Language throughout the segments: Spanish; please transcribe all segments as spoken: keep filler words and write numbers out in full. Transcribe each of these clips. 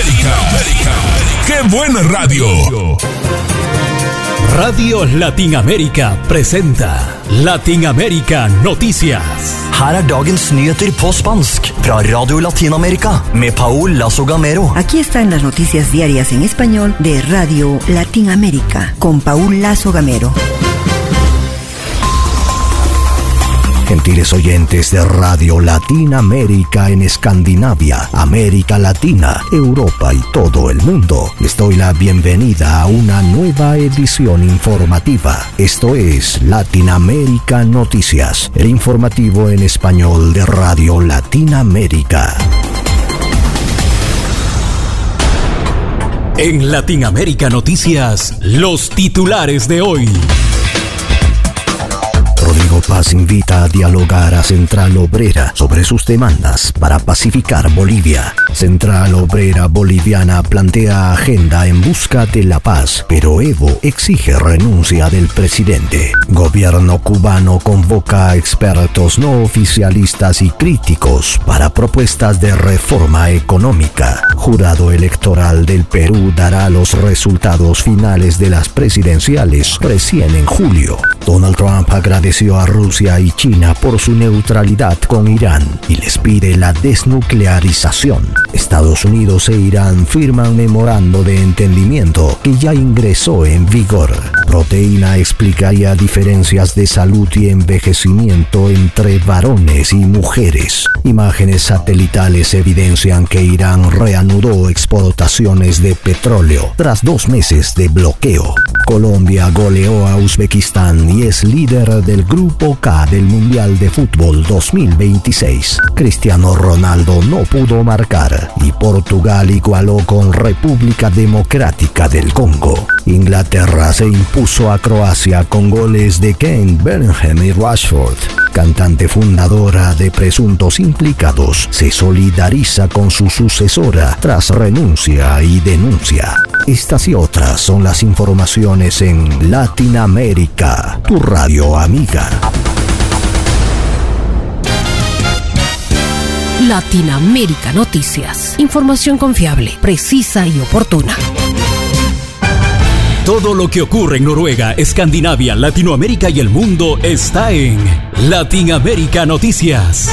Latinoamérica. ¡Qué buena radio! Radio Latinamérica presenta Latinamérica Noticias. Her er dagens nyheter på spansk fra Radio Latinamerika med Paul Lazo Gamero. Aquí están las noticias diarias en español de Radio Latinamérica con Paul Lazo Gamero. Gentiles oyentes de Radio Latinamérica en Escandinavia, América Latina, Europa y todo el mundo, les doy la bienvenida a una nueva edición informativa. Esto es Latinamérica Noticias, el informativo en español de Radio Latinamérica. En Latinamérica Noticias, los titulares de hoy. Rodrigo Paz invita a dialogar a Central Obrera sobre sus demandas para pacificar Bolivia. Central Obrera Boliviana plantea agenda en busca de la paz, pero Evo exige renuncia del presidente. Gobierno cubano convoca a expertos no oficialistas y críticos para propuestas de reforma económica. Jurado electoral del Perú dará los resultados finales de las presidenciales recién en julio. Donald Trump agradeció a Rusia y China por su neutralidad con Irán y les pide la desnuclearización. Estados Unidos e Irán firman memorando de entendimiento que ya ingresó en vigor. Proteína explicaría diferencias de salud y envejecimiento entre varones y mujeres. Imágenes satelitales evidencian que Irán reanudó exportaciones de petróleo tras dos meses de bloqueo. Colombia goleó a Uzbekistán y es líder del Grupo K del Mundial de Fútbol dos mil veintiséis. Cristiano Ronaldo no pudo marcar y Portugal igualó con República Democrática del Congo. Inglaterra se impuso a Croacia con goles de Kane, Bellingham y Rashford. Cantante fundadora de Presuntos Implicados se solidariza con su sucesora tras renuncia y denuncia. Estas y otras son las informaciones en Latinamérica, tu radio amiga. Latinamérica Noticias. Información confiable, precisa y oportuna. Todo lo que ocurre en Noruega, Escandinavia, Latinoamérica y el mundo está en Latinamérica Noticias.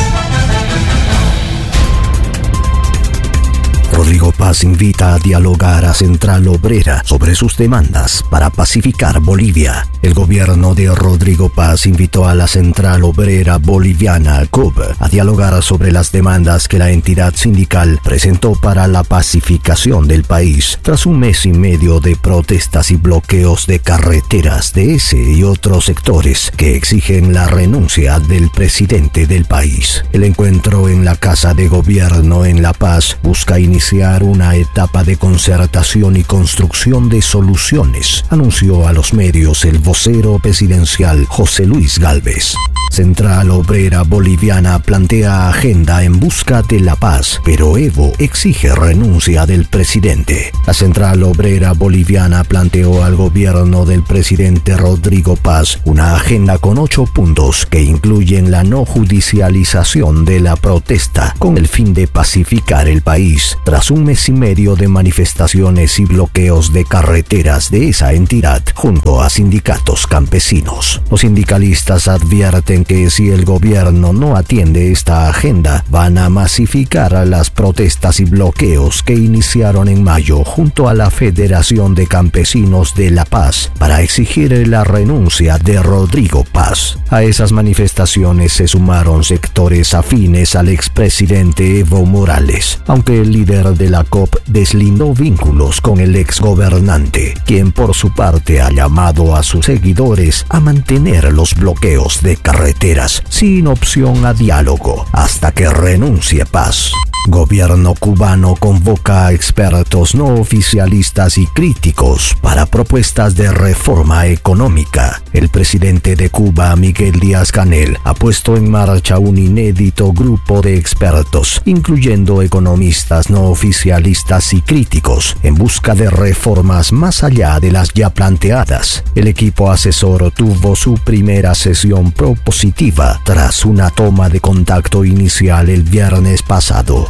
Rodrigo Paz invita a dialogar a Central Obrera sobre sus demandas para pacificar Bolivia. El gobierno de Rodrigo Paz invitó a la Central Obrera Boliviana, C O B, a dialogar sobre las demandas que la entidad sindical presentó para la pacificación del país, tras un mes y medio de protestas y bloqueos de carreteras de ese y otros sectores que exigen la renuncia del presidente del país. El encuentro en la Casa de Gobierno en La Paz busca iniciar una etapa de concertación y construcción de soluciones, anunció a los medios el vocero presidencial José Luis Gálvez. Central Obrera Boliviana plantea agenda en busca de la paz, pero Evo exige renuncia del presidente. La Central Obrera Boliviana planteó al gobierno del presidente Rodrigo Paz una agenda con ocho puntos que incluyen la no judicialización de la protesta con el fin de pacificar el país, tras un mes y medio de manifestaciones y bloqueos de carreteras de esa entidad junto a sindicatos campesinos. Los sindicalistas advierten que si el gobierno no atiende esta agenda, van a masificar las protestas y bloqueos que iniciaron en mayo junto a la Federación de Campesinos de La Paz para exigir la renuncia de Rodrigo Paz. A esas manifestaciones se sumaron sectores afines al expresidente Evo Morales, aunque el líder de la C O P deslindó vínculos con el exgobernante, quien por su parte ha llamado a sus seguidores a mantener los bloqueos de carreteras sin opción a diálogo hasta que renuncie Paz. Gobierno cubano convoca a expertos no oficialistas y críticos para propuestas de reforma económica. El presidente de Cuba, Miguel Díaz-Canel, ha puesto en marcha un inédito grupo de expertos, incluyendo economistas no oficialistas y críticos, en busca de reformas más allá de las ya planteadas. El equipo asesor tuvo su primera sesión propositiva tras una toma de contacto inicial el viernes pasado.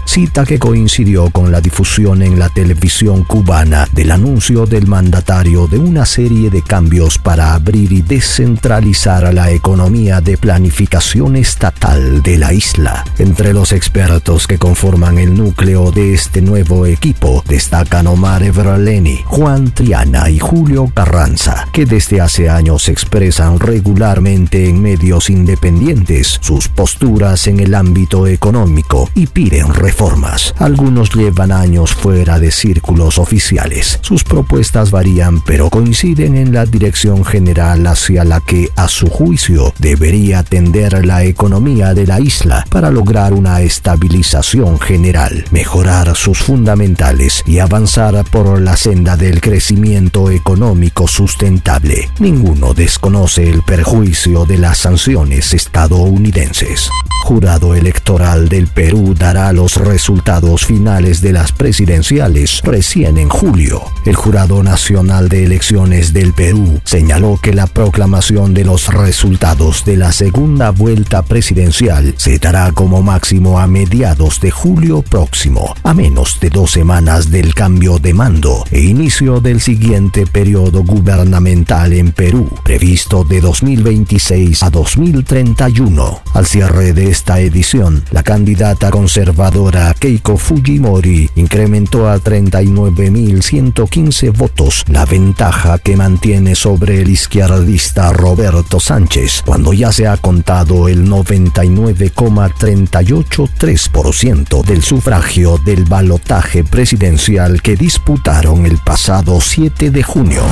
cita que coincidió con la difusión en la televisión cubana del anuncio del mandatario de una serie de cambios para abrir y descentralizar la economía de planificación estatal de la isla. Entre los expertos que conforman el núcleo de este nuevo equipo destacan Omar Everleni, Juan Triana y Julio Carranza, que desde hace años expresan regularmente en medios independientes sus posturas en el ámbito económico y piden reformas. Algunos llevan años fuera de círculos oficiales. Sus propuestas varían, pero coinciden en la dirección general hacia la que, a su juicio, debería tender la economía de la isla para lograr una estabilización general, mejorar sus fundamentales y avanzar por la senda del crecimiento económico sustentable. Ninguno desconoce el perjuicio de las sanciones estadounidenses. Jurado Electoral del Perú dará los resultados finales de las presidenciales recién en julio. El Jurado Nacional de Elecciones del Perú señaló que la proclamación de los resultados de la segunda vuelta presidencial se dará como máximo a mediados de julio próximo, a menos de dos semanas del cambio de mando e inicio del siguiente periodo gubernamental en Perú, previsto de dos mil veintiséis a dos mil treinta y uno. Al cierre de esta edición, la candidata conservadora Keiko Fujimori incrementó a treinta y nueve mil ciento quince votos la ventaja que mantiene sobre el izquierdista Roberto Sánchez, cuando ya se ha contado el noventa y nueve coma treinta y ocho tres por ciento del sufragio del balotaje presidencial que disputaron el pasado siete de junio.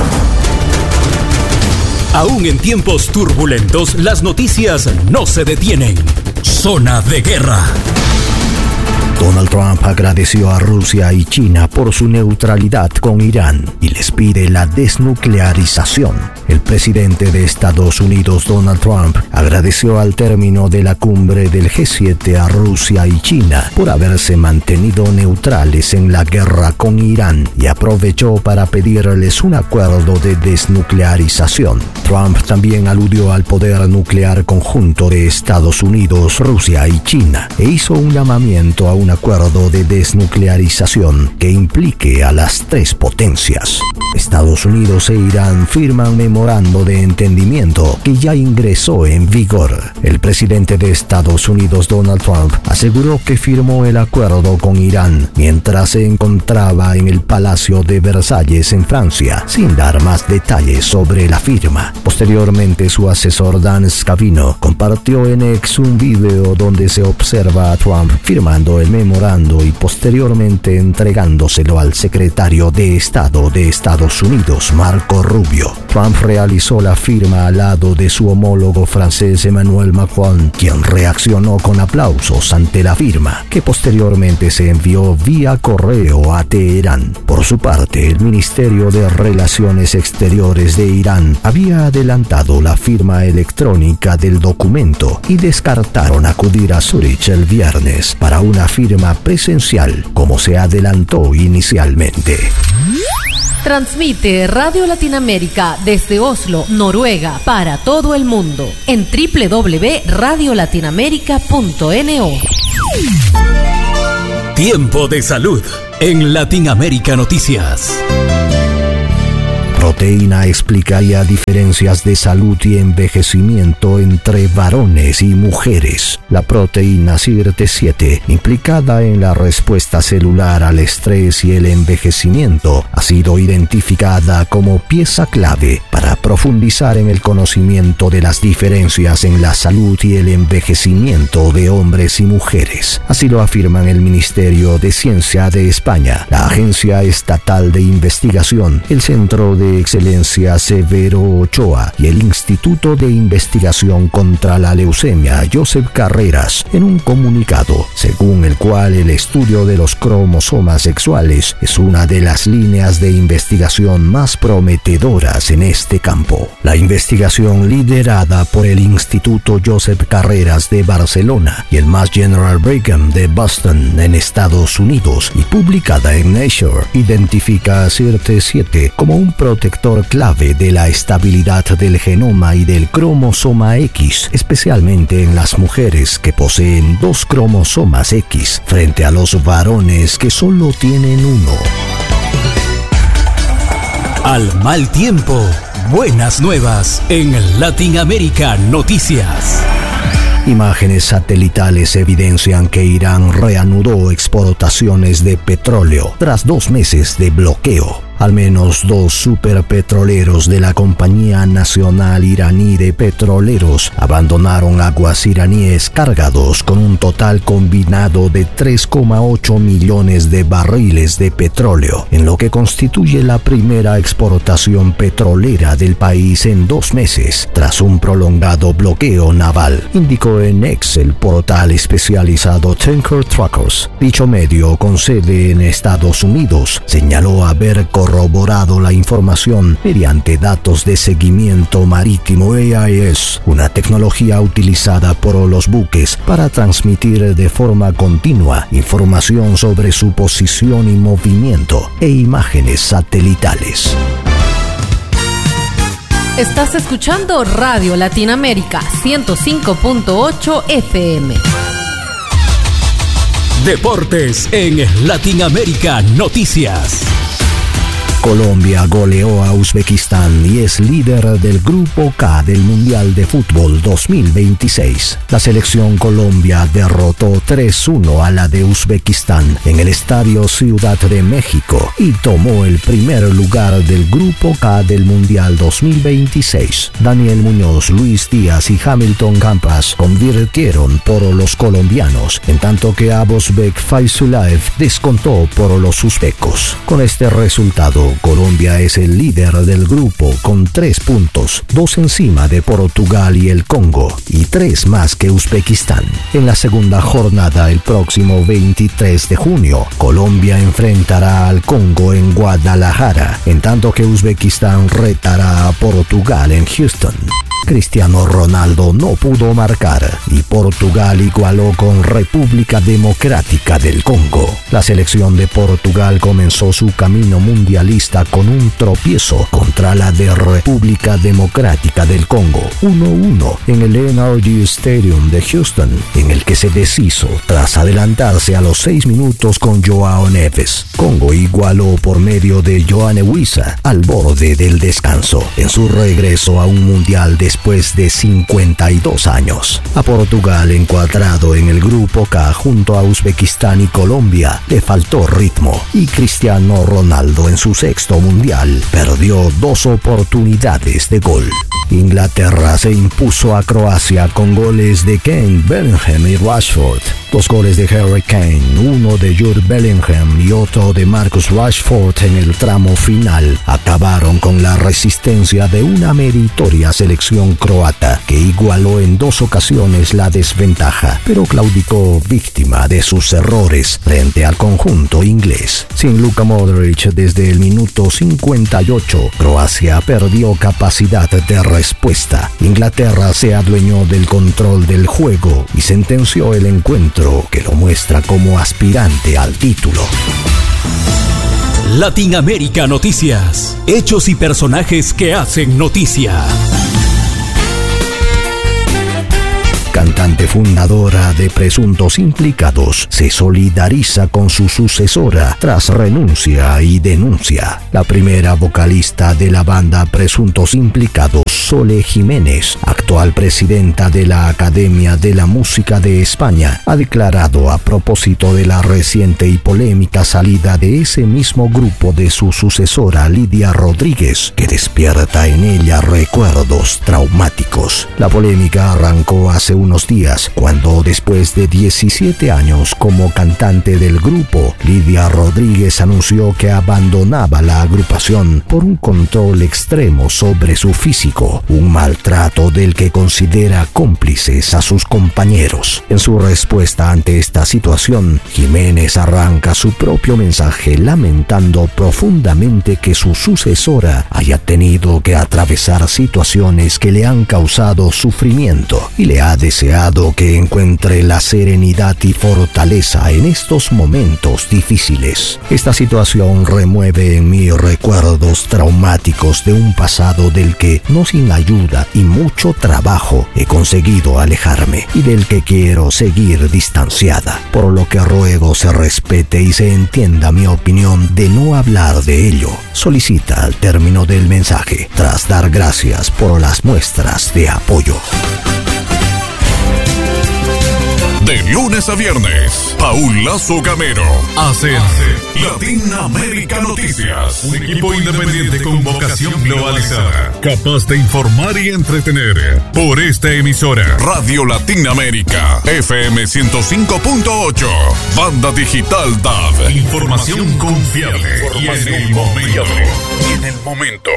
Aún en tiempos turbulentos, las noticias no se detienen. Zona de guerra. Donald Trump agradeció a Rusia y China por su neutralidad con Irán y les pide la desnuclearización. El presidente de Estados Unidos, Donald Trump, agradeció al término de la cumbre del G siete a Rusia y China por haberse mantenido neutrales en la guerra con Irán y aprovechó para pedirles un acuerdo de desnuclearización. Trump también aludió al poder nuclear conjunto de Estados Unidos, Rusia y China e hizo un llamamiento a un acuerdo de desnuclearización que implique a las tres potencias. Estados Unidos e Irán firman memorando de entendimiento que ya ingresó en vigor. El presidente de Estados Unidos, Donald Trump, aseguró que firmó el acuerdo con Irán mientras se encontraba en el Palacio de Versalles en Francia, sin dar más detalles sobre la firma. Posteriormente, su asesor Dan Scavino compartió en X un video donde se observa a Trump firmando el memorando y posteriormente entregándoselo al secretario de Estado de Estados Unidos, Marco Rubio. Trump realizó la firma al lado de su homólogo francés Emmanuel Macron, quien reaccionó con aplausos ante la firma, que posteriormente se envió vía correo a Teherán. Por su parte, el Ministerio de Relaciones Exteriores de Irán había adelantado la firma electrónica del documento y descartaron acudir a Zúrich el viernes para una firma presencial, como se adelantó inicialmente. Transmite Radio Latinoamérica desde Oslo, Noruega, para todo el mundo en doble u doble u doble u punto radio latinoamérica punto no. Tiempo de salud en Latinoamérica Noticias. Proteína explicaría diferencias de salud y envejecimiento entre varones y mujeres. La proteína S I R T siete, implicada en la respuesta celular al estrés y el envejecimiento, ha sido identificada como pieza clave para profundizar en el conocimiento de las diferencias en la salud y el envejecimiento de hombres y mujeres. Así lo afirman el Ministerio de Ciencia de España, la Agencia Estatal de Investigación, el Centro de Excelencia Severo Ochoa y el Instituto de Investigación contra la Leucemia Josep Carreras, en un comunicado, según el cual el estudio de los cromosomas sexuales es una de las líneas de investigación más prometedoras en este campo. La investigación, liderada por el Instituto Josep Carreras de Barcelona y el Mass General Brigham de Boston en Estados Unidos y publicada en Nature, identifica a S I R T siete como un proteína protector clave de la estabilidad del genoma y del cromosoma X, especialmente en las mujeres que poseen dos cromosomas X frente a los varones que solo tienen uno. Al mal tiempo, buenas nuevas en Latinoamérica Noticias. Imágenes satelitales evidencian que Irán reanudó exportaciones de petróleo tras dos meses de bloqueo. Al menos dos superpetroleros de la Compañía Nacional Iraní de Petroleros abandonaron aguas iraníes cargados con un total combinado de tres coma ocho millones de barriles de petróleo, en lo que constituye la primera exportación petrolera del país en dos meses, tras un prolongado bloqueo naval, indicó en X el portal especializado Tanker Trackers. Dicho medio, con sede en Estados Unidos, señaló haber corroborado corroborado la información mediante datos de seguimiento marítimo A I S, una tecnología utilizada por los buques para transmitir de forma continua información sobre su posición y movimiento e imágenes satelitales. Estás escuchando Radio Latinoamérica ciento cinco punto ocho F M. Deportes en Latinoamérica Noticias. Colombia goleó a Uzbekistán y es líder del Grupo K del Mundial de Fútbol dos mil veintiséis. La selección Colombia derrotó tres uno a la de Uzbekistán en el Estadio Ciudad de México y tomó el primer lugar del Grupo K del Mundial dos mil veintiséis. Daniel Muñoz, Luis Díaz y Hamilton Campas convirtieron por los colombianos, en tanto que Abosbek Faizulaev descontó por los uzbecos. Con este resultado, Colombia es el líder del grupo con tres puntos, dos encima de Portugal y el Congo, y tres más que Uzbekistán. En la segunda jornada, el próximo veintitrés de junio, Colombia enfrentará al Congo en Guadalajara, en tanto que Uzbekistán retará a Portugal en Houston. Cristiano Ronaldo no pudo marcar y Portugal igualó con República Democrática del Congo. La selección de Portugal comenzó su camino mundialista con un tropiezo contra la de República Democrática del Congo, uno uno en el N R G Stadium de Houston, en el que se deshizo tras adelantarse a los seis minutos con Joao Neves. Congo igualó por medio de Yoane Wissa al borde del descanso, en su regreso a un mundial de después de cincuenta y dos años. A Portugal, encuadrado en el Grupo K junto a Uzbekistán y Colombia, le faltó ritmo y Cristiano Ronaldo en su sexto mundial perdió dos oportunidades de gol. Inglaterra se impuso a Croacia con goles de Kane, Bellingham y Rashford. Dos goles de Harry Kane, uno de Jude Bellingham y otro de Marcus Rashford en el tramo final, acabaron con la resistencia de una meritoria selección croata que igualó en dos ocasiones la desventaja, pero claudicó víctima de sus errores frente al conjunto inglés. Sin Luka Modric desde el minuto cincuenta y ocho, Croacia perdió capacidad de respuesta. Inglaterra se adueñó del control del juego y sentenció el encuentro, que lo muestra como aspirante al título. Latinoamérica Noticias. Hechos y personajes que hacen noticia. Cantante fundadora de Presuntos Implicados se solidariza con su sucesora tras renuncia y denuncia. La primera vocalista de la banda Presuntos Implicados, Sole Jiménez, actual presidenta de la Academia de la Música de España, ha declarado a propósito de la reciente y polémica salida de ese mismo grupo de su sucesora Lidia Rodríguez, que despierta en ella recuerdos traumáticos. La polémica arrancó hace unos días, cuando después de diecisiete años como cantante del grupo, Lidia Rodríguez anunció que abandonaba la agrupación por un control extremo sobre su físico, un maltrato del que considera cómplices a sus compañeros. En su respuesta ante esta situación, Jiménez arranca su propio mensaje lamentando profundamente que su sucesora haya tenido que atravesar situaciones que le han causado sufrimiento y le ha deseado deseado que encuentre la serenidad y fortaleza en estos momentos difíciles. Esta situación remueve en mí recuerdos traumáticos de un pasado del que, no sin ayuda y mucho trabajo, he conseguido alejarme y del que quiero seguir distanciada, por lo que ruego se respete y se entienda mi opinión de no hablar de ello. Solicita al término del mensaje, tras dar gracias por las muestras de apoyo. De lunes a viernes, Paul Lazo Gamero hace Latinoamérica Noticias. Un equipo independiente con vocación globalizada, capaz de informar y entretener. Por esta emisora, Radio Latinoamérica, F M ciento cinco punto ocho, Banda Digital D A B. Información confiable y en el momento. Y en el momento.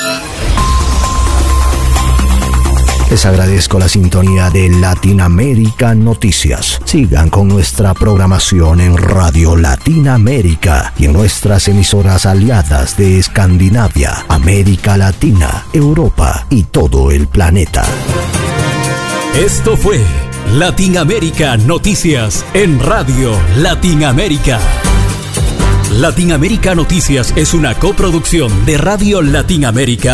Les agradezco la sintonía de Latinoamérica Noticias. Sigan con nuestra programación en Radio Latinoamérica y en nuestras emisoras aliadas de Escandinavia, América Latina, Europa y todo el planeta. Esto fue Latinoamérica Noticias en Radio Latinoamérica. Latinoamérica Noticias es una coproducción de Radio Latinoamérica